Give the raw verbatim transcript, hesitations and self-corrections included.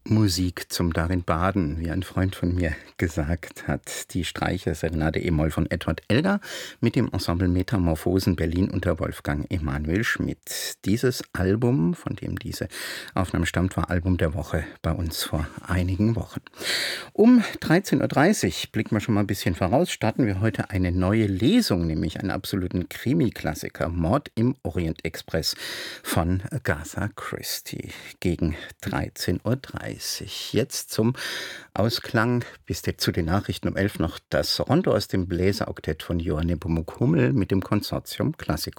Musik zum darin baden, wie ein Freund von mir gesagt hat. Die Streicher-Serenade e-Moll von Edward Elgar mit dem Ensemble Metamorphosen Berlin unter Wolfgang Emanuel Schmidt. Dieses Album, von dem diese Aufnahme stammt, war Album der Woche bei uns vor einigen Wochen. Um dreizehn Uhr dreißig, blicken wir schon mal ein bisschen voraus, starten wir heute eine neue Lesung, nämlich einen absoluten Krimi-Klassiker, Mord im Orient Express von Agatha Christie, gegen dreizehn Uhr dreißig. Jetzt zum Ausklang, bis zu den Nachrichten um elf noch das Rondo aus dem Bläseroktett von Johann Nepomuk Hummel mit dem Consortium Classico.